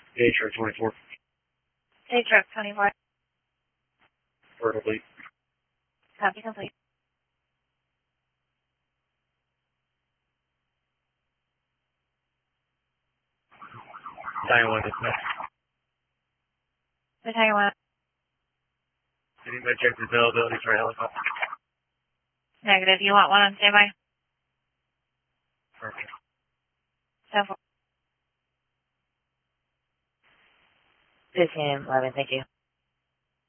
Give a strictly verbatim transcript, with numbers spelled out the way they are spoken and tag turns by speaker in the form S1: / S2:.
S1: Day truck twenty-four.
S2: Day truck twenty-four.
S1: Perfectly.
S2: Copy complete.
S1: Battalion one dismissed.
S2: Battalion one.
S1: Did anybody check the availability for a helicopter?
S2: Negative. You want one on standby?
S1: Perfect.
S2: So far.
S3: fifteen eleven, thank you.